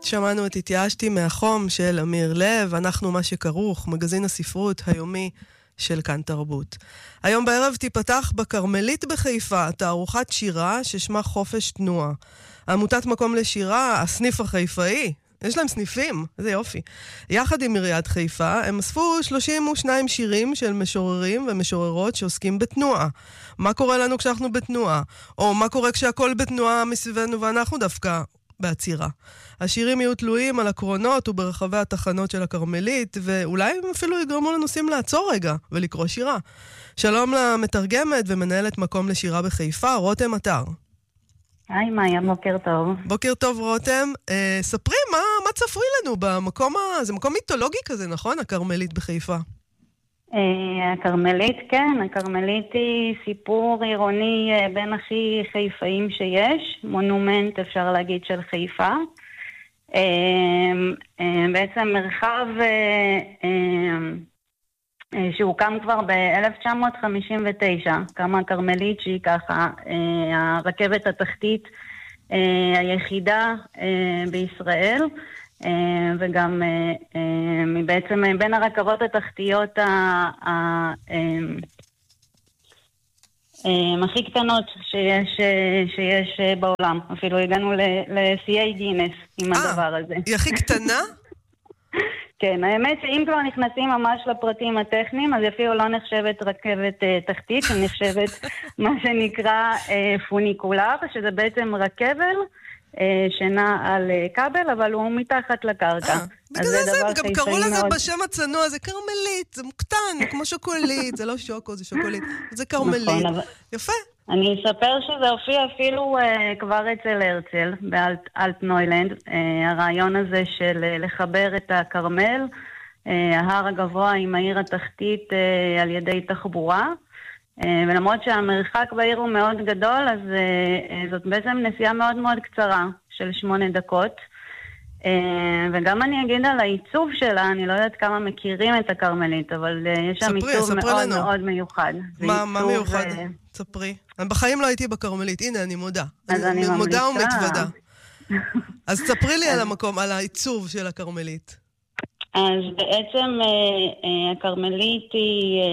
שמענו את התייאשתי מהחום של אמיר לב, אנחנו מה שכרוך, מגזין הספרות היומי של כאן תרבות. היום בערב תיפתח בכרמלית בחיפה תערוכת שירה ששמה חופש תנועה. עמותת מקום לשירה, הסניף החיפאי, יש להם סניפים, איזה יופי. יחד עם עיריית חיפה, הם אספו 32 שירים של משוררים ומשוררות שעוסקים בתנועה. מה קורה לנו כשאנחנו בתנועה? או מה קורה כשהכל בתנועה מסביבנו ואנחנו דווקא בעצירה. השירים יהיו תלויים על הקרונות וברחבי התחנות של הכרמלית, ואולי הם אפילו יגרמו לנוסעים לעצור רגע ולקרוא שירה. שלום למתרגמת ומנהלת מקום לשירה בחיפה, רותם אתר. היי מאיה, בוקר טוב. בוקר טוב רותם. ספרי, מה צפוי לנו במקום, זה מקום מיתולוגי כזה, נכון? הכרמלית בחיפה. הכרמלית, כן. הכרמלית היא סיפור עירוני בין הכי חיפאים שיש. מונומנט, אפשר להגיד, של חיפה. בעצם מרחב שהוקם כבר ב-1959, קמה הכרמלית שהיא ככה הרכבת התחתית היחידה בישראל, וגם בעצם בין הרכבות התחתיות הכי קטנות שיש בעולם. אפילו הגענו ל-CA גינס עם הדבר הזה. היא הכי קטנה? כן, האמת שאם כבר נכנסים ממש לפרטים הטכניים, אז אפילו לא נחשבת רכבת תחתית, היא נחשבת מה שנקרא פוניקולר, שזה בעצם רכבל שנע על כבל, אבל הוא מתחת לקרקע. בגלל זה גם קראו לזה בשם הצנוע, זה קרמלית, זה מוקטן, כמו שוקולית, זה לא שוקו, זה שוקולית, זה קרמלית. יפה. אני אספר שזה הופיע אפילו כבר אצל הרצל, באלטנוילנד, הרעיון הזה של לחבר את הכרמל, ההר הגבוה עם העיר התחתית על ידי תחבורה, ולמרות שהמרחק בעיר הוא מאוד גדול, אז זאת בעצם נסיעה מאוד מאוד קצרה של 8 דקות, וגם אני אגיד על העיצוב שלה, אני לא יודעת כמה מכירים את הכרמלית, אבל יש שם עיצוב מאוד מאוד מיוחד. מה מיוחד? ספרי. בחיים לא הייתי בכרמלית, הנה אני מודה. אני מודה ומתוודה. אז ספרי לי על המקום, על העיצוב של הכרמלית. אז בעצם הכרמלית היא,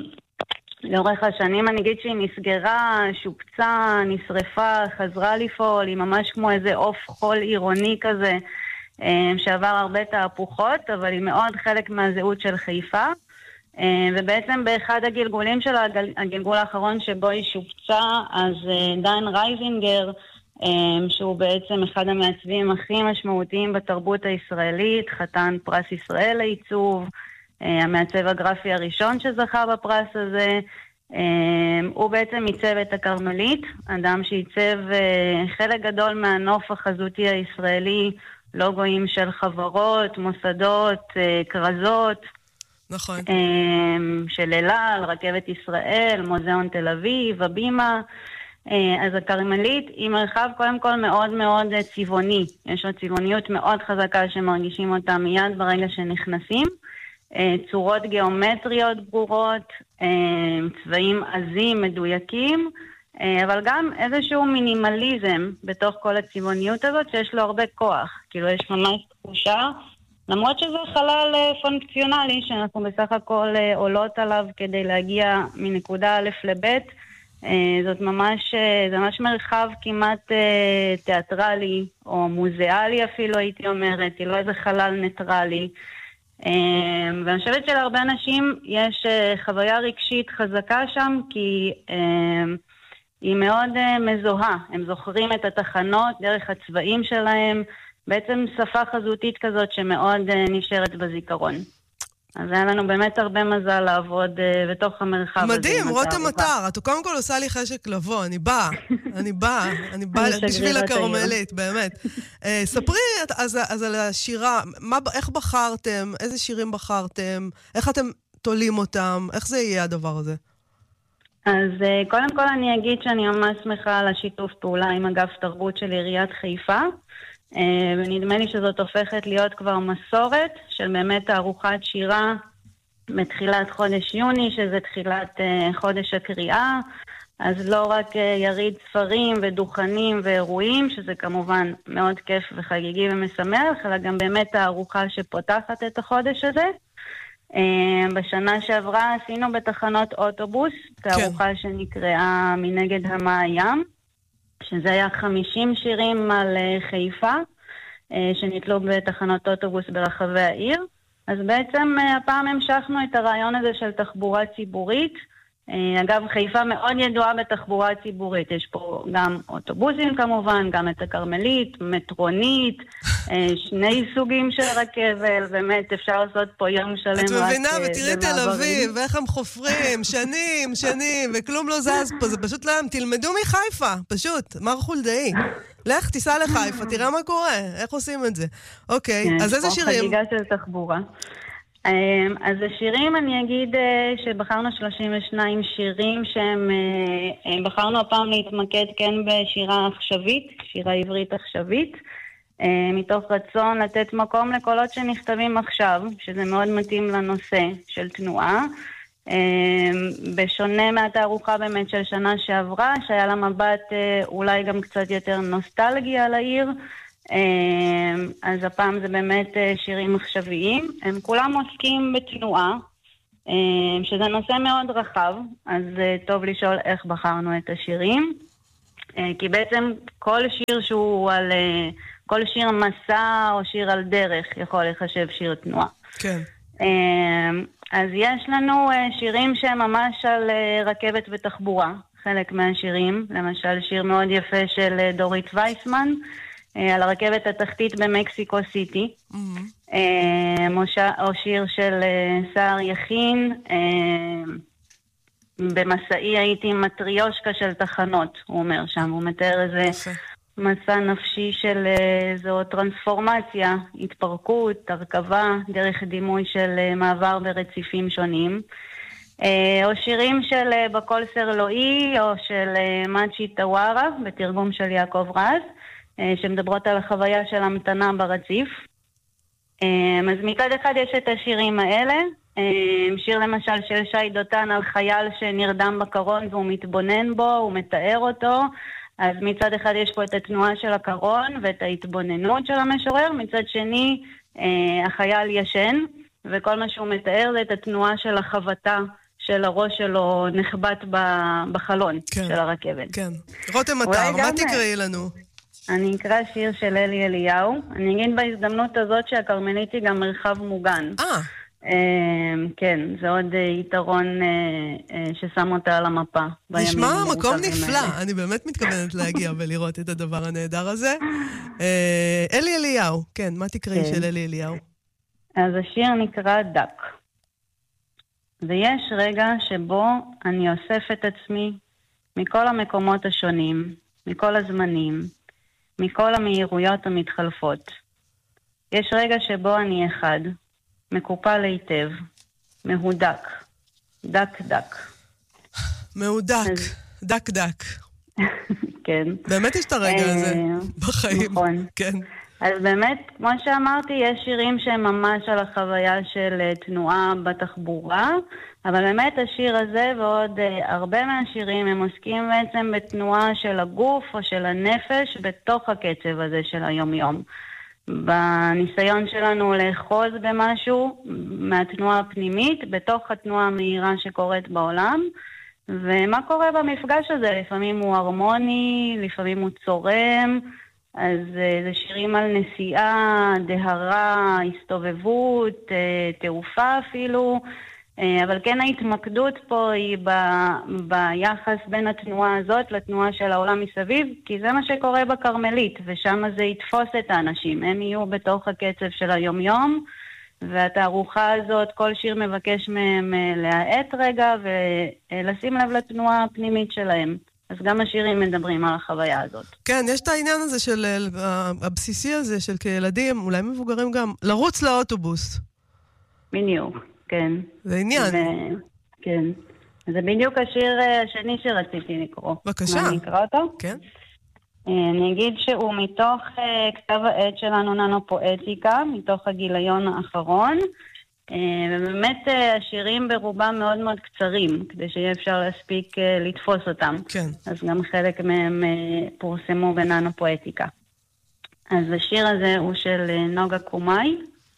לאורך השנים אני אגיד שהיא נסגרה, שופצה, נשרפה, חזרה לפעול, היא ממש כמו איזה עוף חול עירוני כזה, שעבר הרבה תהפוכות, אבל היא מאוד חלק מהזהות של חיפה. ובעצם באחד הגלגולים של הגלגול האחרון שבו היא שופצה, אז דן רייזינגר, שהוא בעצם אחד המעצבים הכי משמעותיים בתרבות הישראלית, חתן פרס ישראל לעיצוב, המעצב הגרפי הראשון שזכה בפרס הזה, הוא בעצם עיצב את הכרמלית, אדם שעיצב חלק גדול מהנוף החזותי הישראלי, לוגויים של חברות, מוסדות, קרזות, נכון. של אלל, רכבת ישראל, מוזיאון תל אביב, הבימה. אז הכרמלית היא מרחב קודם כל מאוד מאוד צבעוני. יש לו צבעוניות מאוד חזקה שמרגישים אותה מיד ברגע שנכנסים. צורות גיאומטריות ברורות, צבעים עזים, מדויקים, אבל גם איזשהו מינימליזם בתוך כל הצבעוניות הזאת שיש לו הרבה כוח. כאילו יש ממש תחושה, למרות שזה חלל פונקציונלי שאנחנו בסך הכל עולות עליו כדי להגיע מנקודה א' לב', זה ממש מרחב כמעט תיאטרלי או מוזיאלי אפילו הייתי אומרת, היא לא איזה חלל ניטרלי. ואני חושבת שלהרבה אנשים יש חוויה רגשית חזקה שם, כי היא מאוד מזוהה. הם זוכרים את התחנות דרך הצבעים שלהם, בעצם שפה חזותית כזאת שמאוד נשארת בזיכרון. אז היה לנו באמת הרבה מזל לעבוד בתוך המרחב הזה. מדהים, רותם אתר. את קודם כל עושה לי חשק לבוא, אני באה בשביל הכרמלית, באמת. ספרי אז על השירה, איך בחרתם, איזה שירים בחרתם, איך אתם תולים אותם, איך זה יהיה הדבר הזה? אז קודם כל אני אגיד שאני ממש שמחה על השיתוף פעולה עם אגף תרבות של עיריית חיפה, ונדמה לי שזאת הופכת להיות כבר מסורת של באמת תערוכת שירה בתחילת חודש יוני, שזה תחילת חודש הקריאה. אז לא רק יריד ספרים ודוכנים ואירועים, שזה כמובן מאוד כיף וחגיגי ומשמח, אלא גם באמת הארוחה שפותחת את החודש הזה. בשנה שעברה עשינו בתחנות אוטובוס, תערוכה שנקראה מנגד המים, שזה היה 50 שירים על חיפה, שנתלו בתחנות אוטובוס ברחבי העיר. אז בעצם הפעם המשכנו את הרעיון הזה של תחבורה ציבורית. אגב, חיפה מאוד ידועה בתחבורה ציבורית. יש פה גם אוטובוסים כמובן, גם את הכרמלית, מטרונית, שני סוגים של רכבל, באמת אפשר לעשות פה יום שלם רק במעברים. את מבינה, ותראי תל אביב, ואיך הם חופרים, שנים, וכלום לא זז פה, זה פשוט להם, תלמדו מחיפה, פשוט, מר חולדאי. לך, תיסע לחיפה, תראה מה קורה, איך עושים את זה. אוקיי, אז איזה שירים? חגיגה של תחבורה. אז השירים, אני אגיד שבחרנו 32 שירים שהם, בחרנו הפעם להתמקד כן בשירה עכשווית, שירה עברית עכשווית, מתוך רצון לתת מקום לקולות שנכתבים עכשיו, שזה מאוד מתאים לנושא של תנועה, בשונה מהתערוכה באמת של שנה שעברה, שהיה לה מבט אולי גם קצת יותר נוסטלגי על העיר, אז הפעם זה באמת שירים עכשוויים. הם כולם עוסקים בתנועה, שזה נושא מאוד רחב, אז טוב לשאול איך בחרנו את השירים. כי בעצם כל שיר שהוא על, כל שיר מסע או שיר על דרך יכול לחשב שיר תנועה. כן. אז יש לנו שירים שהם ממש על רכבת ותחבורה, חלק מהשירים, למשל שיר מאוד יפה של דורית וייסמן, על הרכבת התחתית במקסיקו סיטי, או שיר של סער יכין, במסעי הייתי מטריושקה של תחנות, הוא אומר שם, הוא מתאר איזה מסע נפשי של איזו טרנספורמציה, התפרקות, הרכבה, דרך דימוי של מעבר ברציפים שונים, או שירים של בקול סרלואי, או של מאצ'י טווארה, בתרגום של יעקב רז, שמדברות על החוויה של המתנה ברציף. אז מצד אחד יש את השירים האלה, שיר למשל של שי דותן על חייל שנרדם בקרון והוא מתבונן בו, הוא מתאר אותו, אז מצד אחד יש פה את התנועה של הקרון ואת ההתבוננות של המשורר, מצד שני החייל ישן, וכל מה שהוא מתאר זה את התנועה של החבטה של הראש שלו נחבט בחלון של הרכבת. כן. רותם אתר, מה תקראי לנו? אני אקרא שיר של אלי אליהו. אני אגיד בהזדמנות הזאת שהכרמלית היא גם מרחב מוגן. כן, זה עוד יתרון ששם אותה על המפה. נשמע מקום נפלא. אני באמת מתכוונת להגיע ולראות את הדבר הנהדר הזה. אלי אליהו, כן, מה תקראי של אלי אליהו? אז השיר נקרא דק. ויש רגע שבו אני אוסף את עצמי מכל המקומות השונים, מכל הזמנים, מכל המהירויות המתחלפות. יש רגע שבו אני אחד, מקופל היטב, מהודק, דק דק. מהודק, דק דק. כן. באמת יש את הרגע הזה בחיים. נכון. כן. אז באמת, כמו שאמרתי, יש שירים שהם ממש על החוויה של תנועה בתחבורה, אבל באמת השיר הזה ועוד הרבה מהשירים הם עוסקים בעצם בתנועה של הגוף או של הנפש בתוך הקצב הזה של היום-יום. בניסיון שלנו לאחוז במשהו מהתנועה הפנימית בתוך התנועה המהירה שקורית בעולם, ומה קורה במפגש הזה? לפעמים הוא הרמוני, לפעמים הוא צורם, אז זה שירים על נסיעה, דהרה, הסתובבות, תעופה אפילו, אבל כן ההתמקדות פה היא ביחס בין התנועה הזאת לתנועה של העולם מסביב, כי זה מה שקורה בכרמלית, ושם זה יתפוס את האנשים, הם יהיו בתוך הקצב של היום-יום, והתערוכה הזאת, כל שיר מבקש מהם להאט רגע ולשים לב לתנועה הפנימית שלהם. אז גם השירים מדברים על החוויה הזאת. כן, יש את העניין הזה של הבסיסי הזה של כילדים, אולי מבוגרים גם, לרוץ לאוטובוס. בדיוק, כן. זה עניין. כן. זה בדיוק השיר השני שרציתי לקרוא. בבקשה. אני אקרא אותו? כן. אני אגיד שהוא מתוך כתב העת שלנו ננו פואטיקה, מתוך הגיליון האחרון. ובאמת השירים ברובם מאוד מאוד קצרים, כדי שיהיה אפשר להספיק לתפוס אותם. כן. אז גם חלק מהם פורסמו בננו פואטיקה. אז השיר הזה הוא של נוגה קומאי.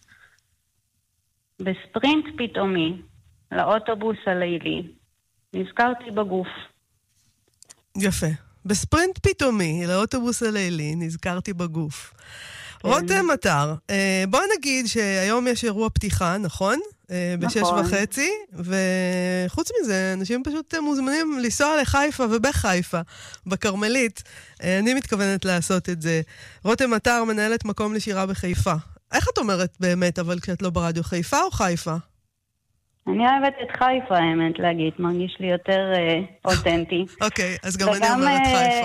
בספרינט פתאומי, לאוטובוס הלילי, נזכרתי בגוף. יפה. בספרינט פתאומי, לאוטובוס הלילי, נזכרתי בגוף. רותם מטר, בוא נגיד שהיום יש אירוע פתיחה, נכון? ב6:30, וחוץ מזה, אנשים פשוט מוזמנים לנסוע לחיפה ובחיפה, בכרמלית. אני מתכוונת לעשות את זה. רותם מטר, מנהלת מקום לשירה בחיפה. איך את אומרת באמת, אבל כשאת לא ברדיו, חיפה או חיפה? אני אוהבת את חיפה, האמת, להגיד. מרגיש לי יותר אותנטי. אוקיי, אז גם אני אומרת חיפה.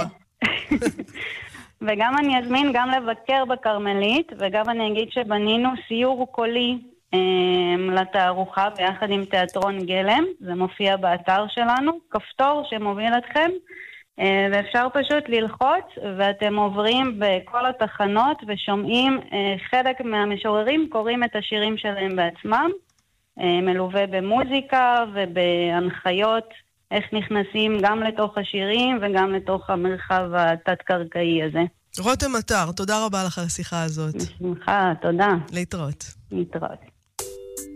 וגם אני אזמין גם לבקר בכרמלית, וגם אני אגיד שבנינו סיור קולי לתערוכה ביחד עם תיאטרון גלם. זה מופיע באתר שלנו, כפתור שמוביל אתכם, ואפשר פשוט ללחוץ, ואתם עוברים בכל התחנות ושומעים חלק מהמשוררים קוראים את השירים שלהם בעצמם, מלווה במוזיקה ובהנחיות איך נכנסים גם לתוך השירים וגם לתוך המרחב התת-קרקעי הזה. רותם מטר, תודה רבה לך על השיחה הזאת. בשמחה, תודה. להתראות. להתראות.